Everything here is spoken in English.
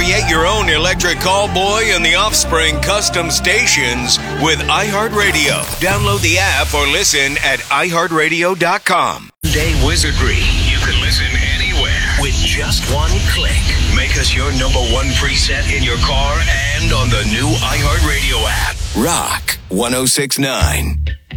Create your own electric callboy and the Offspring custom stations with iHeartRadio. Download the app or listen at iHeartRadio.com. Day Wizardry. You can listen anywhere with just one click. Make us your number one preset in your car and on the new iHeartRadio app. Rock 106.9.